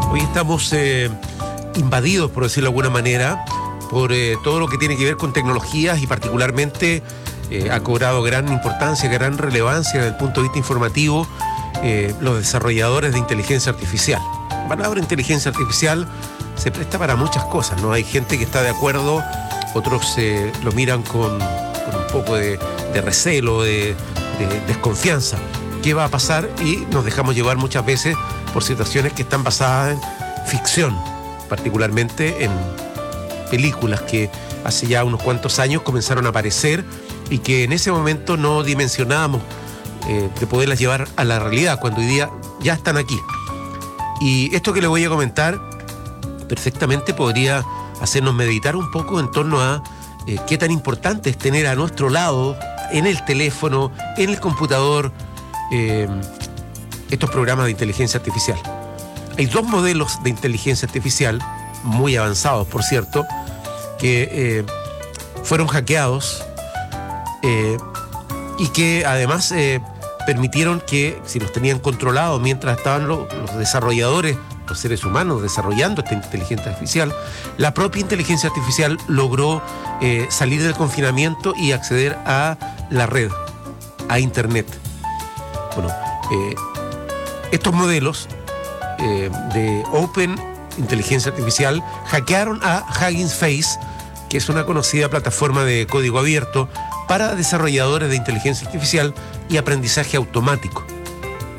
Hoy estamos invadidos, por decirlo de alguna manera, por todo lo que tiene que ver con tecnologías y particularmente ha cobrado gran importancia, gran relevancia desde el punto de vista informativo los desarrolladores de inteligencia artificial. La palabra inteligencia artificial se presta para muchas cosas, ¿no? Hay gente que está de acuerdo, otros lo miran con un poco de recelo, de desconfianza. ¿Qué va a pasar? Y nos dejamos llevar muchas veces por situaciones que están basadas en ficción, particularmente en películas que hace ya unos cuantos años comenzaron a aparecer y que en ese momento no dimensionábamos de poderlas llevar a la realidad, cuando hoy día ya están aquí. Y esto que le voy a comentar perfectamente podría hacernos meditar un poco en torno a qué tan importante es tener a nuestro lado, en el teléfono, en el computador, estos programas de inteligencia artificial. Hay dos modelos de inteligencia artificial, muy avanzados por cierto, que fueron hackeados y que además permitieron que, si los tenían controlados mientras estaban los desarrolladores, los seres humanos desarrollando esta inteligencia artificial, la propia inteligencia artificial logró salir del confinamiento y acceder a la red, a Internet. Bueno, estos modelos de Open Inteligencia Artificial hackearon a Hugging Face, que es una conocida plataforma de código abierto para desarrolladores de inteligencia artificial y aprendizaje automático.